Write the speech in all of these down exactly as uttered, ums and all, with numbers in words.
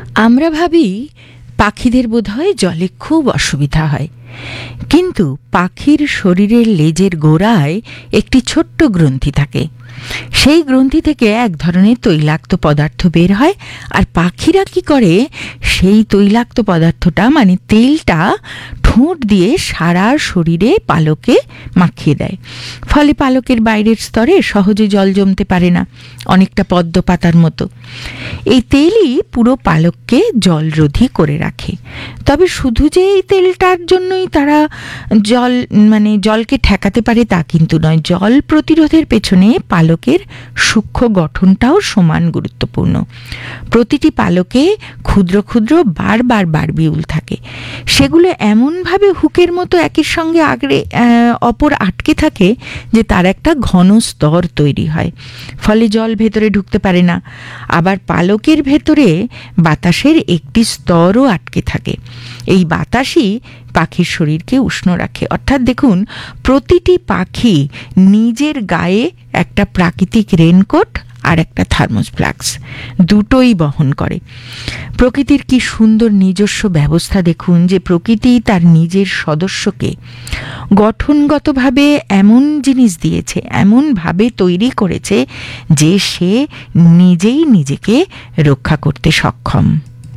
আমরা ভাবি পাখিদের বোধহয় জলে খুব অসুবিধা হয়, কিন্তু পাখির শরীরের লেজের গোড়ায় একটি ছোট্ট গ্রন্থি থাকে। সেই গ্রন্থি থেকে এক ধরনের তৈলাক্ত পদার্থ বের হয়, আর পাখিরা কি করে, সেই তৈলাক্ত পদার্থটা মানে তেলটা ঠোঁট দিয়ে সারা শরীরে পালকে মাখিয়ে দেয়। ফলে পালকের বাইরের স্তরে সহজে জল জমতে পারে না, অনেকটা পদ্ম পাতার মতো। এই তেলই পুরো পালককে জলরোধী করে রাখে। তবে শুধু যে এই তেলটার জন্যই তারা জল মানে জলকে ঠেকাতে পারে তা কিন্তু নয়। জল প্রতিরোধের পেছনে পালকের সূক্ষ্ম গঠনটাও সমান গুরুত্বপূর্ণ। প্রতিটি পালকে ক্ষুদ্র ক্ষুদ্র বারবার বারবিউল থাকে। সেগুলো এমনভাবে হুকের মতো একের সঙ্গে আগড়ে অপর আটকে থাকে যে তার একটা ঘন স্তর তৈরি হয়, ফলে জল ভেতরে ঢুকতে পারে না। আবার পালকের ভেতরে বাতাসের একটি স্তরও আটকে থাকে। এই বাতাসই পাখির শরীরকে উষ্ণ রাখে। অর্থাৎ দেখুন, প্রতিটি পাখি নিজের গায়ে একটা প্রাকৃতিক রেনকোট আর একটা থার্মোস ফ্লাস্ক দুটোই বহন করে। প্রকৃতির কি সুন্দর নিজস্ব ব্যবস্থা দেখুন, যে প্রকৃতি তার নিজের সদস্যকে গঠনগতভাবে এমন জিনিস দিয়েছে, এমনভাবে তৈরি করেছে যে সে নিজেই নিজেকে রক্ষা করতে সক্ষম।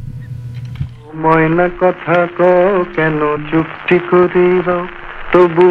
ময়না কথা কও কেন চুপটি করিবা, তবু